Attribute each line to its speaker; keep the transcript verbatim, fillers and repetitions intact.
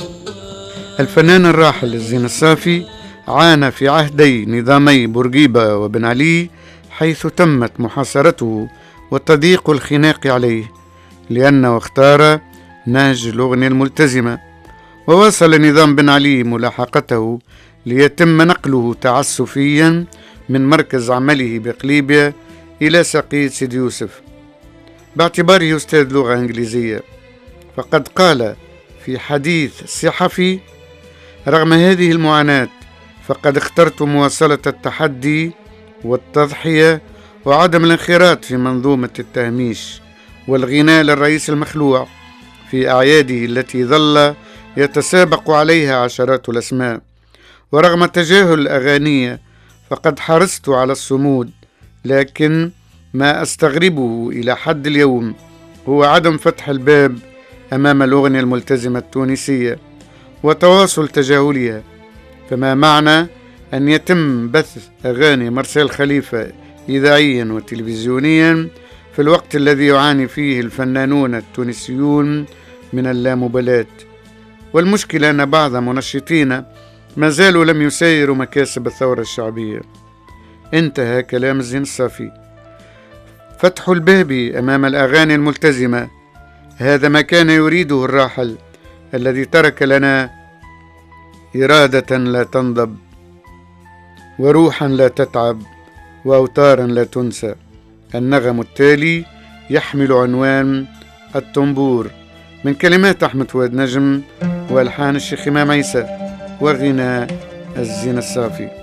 Speaker 1: الفنان الراحل الزين الصافي عانى في عهدي نظامي بورقيبة وبن علي، حيث تمت محاصرته وتضييق الخناق عليه لأنه اختار نهج الأغنية الملتزمة. وواصل نظام بن علي ملاحقته ليتم نقله تعسفيا من مركز عمله بقليبيا إلى سقيت سيدي يوسف باعتباره أستاذ لغة إنجليزية. فقد قال في حديث صحفي: رغم هذه المعاناة فقد اخترت مواصلة التحدي والتضحية وعدم الانخراط في منظومة التهميش والغناء للرئيس المخلوع في أعياده التي ظل يتسابق عليها عشرات الأسماء. ورغم تجاهل الأغاني فقد حرصت على الصمود، لكن ما أستغربه إلى حد اليوم هو عدم فتح الباب أمام الأغنية الملتزمة التونسية وتواصل تجاهلها. فما معنى أن يتم بث أغاني مرسال خليفة إذاعيا وتلفزيونيا في الوقت الذي يعاني فيه الفنانون التونسيون من اللامبالاة؟ والمشكلة أن بعض منشطين ما زالوا لم يسايروا مكاسب الثورة الشعبية. انتهى كلام الزين الصافي. فتح الباب أمام الأغاني الملتزمة هذا ما كان يريده الراحل الذي ترك لنا إرادة لا تنضب، وروحا لا تتعب، وأوتارا لا تنسى. النغم التالي يحمل عنوان الطنبور، من كلمات أحمد فؤاد نجم وألحان الشيخ إمام عيسى وغناء الزين الصافي.